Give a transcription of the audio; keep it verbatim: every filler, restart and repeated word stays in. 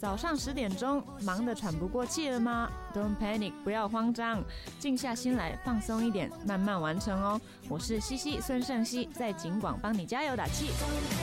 早上十点钟，忙得喘不过气了吗？ Don't panic， 不要慌张，静下心来，放松一点，慢慢完成哦。我是西西孙盛熙，在景广帮你加油打气。